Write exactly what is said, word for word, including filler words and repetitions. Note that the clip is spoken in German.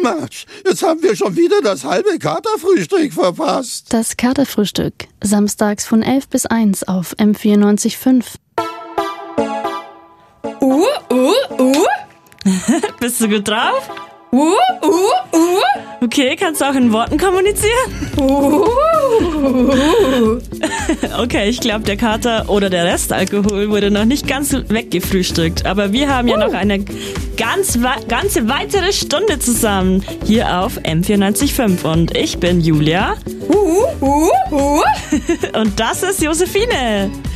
Mensch, jetzt haben wir schon wieder das halbe Katerfrühstück verpasst. Das Katerfrühstück, samstags von elf bis eins auf M vierundneunzig Komma fünf. Uh, uh, uh. Bist du gut drauf? Uh, uh, uh. Okay, kannst du auch in Worten kommunizieren? Uh. Okay, ich glaube, der Kater oder der Restalkohol wurde noch nicht ganz weggefrühstückt. Aber wir haben ja noch eine ganz, ganze weitere Stunde zusammen hier auf M vierundneunzig Komma fünf. Und ich bin Julia. Uh, uh, uh. Und das ist Josephine.